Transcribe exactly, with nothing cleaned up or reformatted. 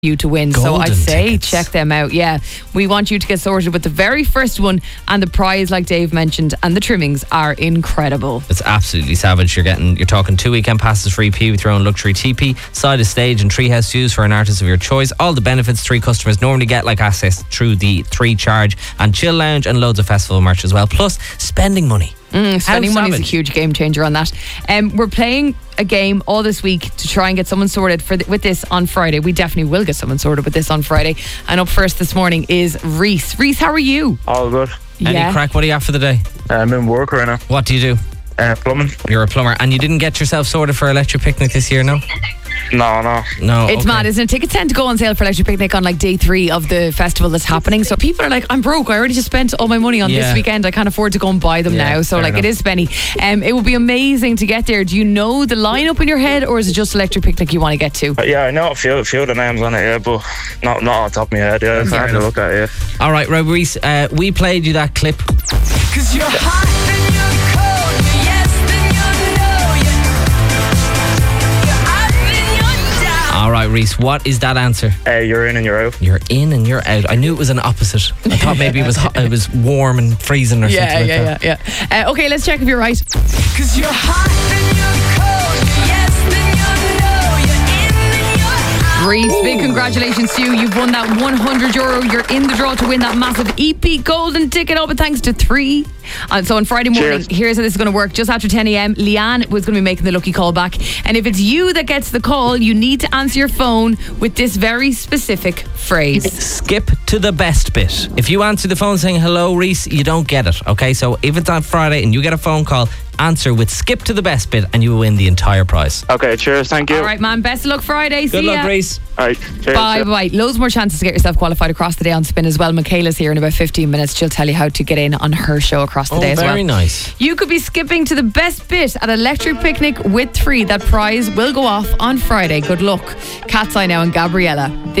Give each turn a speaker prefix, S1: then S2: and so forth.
S1: you to win.
S2: Golden
S1: so I'd say
S2: tickets.
S1: check them out. Yeah, we want you to get sorted with the very first one, and the prize, like Dave mentioned, and the trimmings are incredible.
S2: It's absolutely savage. You're getting, you're talking two weekend passes for E P with your own luxury teepee, side of stage and treehouse views for an artist of your choice. All the benefits Three customers normally get, like access through the Three charge and chill lounge, and loads of festival merch as well. Plus spending money.
S1: Mm, spending
S2: How
S1: money is a
S2: savage.
S1: huge game changer on that. Um, we're playing a game all this week to try and get someone sorted for th- with this on Friday. We definitely will get someone sorted with this on Friday. And up first this morning is Reese. Reese, how are you?
S3: All good.
S2: Any
S1: Yeah.
S2: crack? What are you at for the day?
S3: I'm in work right now.
S2: What do you do?
S3: Uh, plumbing.
S2: You're a plumber, and you didn't get yourself sorted for Electric Picnic this year, no?
S3: No, no.
S2: No.
S1: It's
S2: okay.
S1: mad, isn't it? Tickets tend to go on sale for Electric Picnic on like day three of the festival that's happening. So people are like, I'm broke. I already just spent all my money on
S2: Yeah.
S1: this weekend. I can't afford to go and buy them
S2: Yeah,
S1: now. So
S2: fair
S1: like
S2: enough.
S1: it is spenny. Um, it would be amazing to get there. Do you know the lineup in your head, or is it just Electric Picnic you want to get to?
S3: But yeah, I know a few, a few of the names on it, yeah, but not, not on top of my head, yeah. It's
S2: Fair
S3: hard to
S2: enough.
S3: look at, yeah.
S2: All right, right, Reese. Uh, we played you that clip.
S4: Cause you're hot and you're cold, you're yes then you're no, you're, you're up and you're down.
S2: All right, Reese. What is that answer?
S3: Uh, you're in and you're out.
S2: You're in and you're out. I knew it was an opposite. I thought maybe it was hot, it was warm and freezing or
S1: Yeah,
S2: something like
S1: yeah,
S2: that.
S1: yeah, yeah. Uh, okay, let's check if you're right.
S4: Cause you're hot and you're cold, you're yes then you're no, you're in and you're out.
S1: Reese, big congratulations to you. You've won that one hundred euro. You're in the draw to win that massive E P golden ticket. All but thanks to Three. Uh, so on Friday morning,
S3: Cheers.
S1: here's how this is going to work. Just after ten a.m, Leanne was going to be making the lucky call back. And if it's you that gets the call, you need to answer your phone with this very specific phrase.
S2: Skip to the best bit. If you answer the phone saying hello, Reese, you don't get it. Okay, so if it's on Friday and you get a phone call, answer with skip to the best bit and you will win the entire prize.
S3: Okay, cheers, thank you.
S1: All right, man. Best of luck Friday.
S2: Good
S1: See
S2: luck,
S1: ya.
S2: Reese.
S3: All right, cheers.
S1: Bye, bye. Loads more chances to get yourself qualified across the day on Spin as well. Michaela's here in about fifteen minutes. She'll tell you how to get in on her show across the
S2: Oh,
S1: day as well.
S2: very nice.
S1: You could be skipping to the best bit at Electric Picnic with Three. That prize will go off on Friday. Good luck. Cat's Eye now and Gabriella.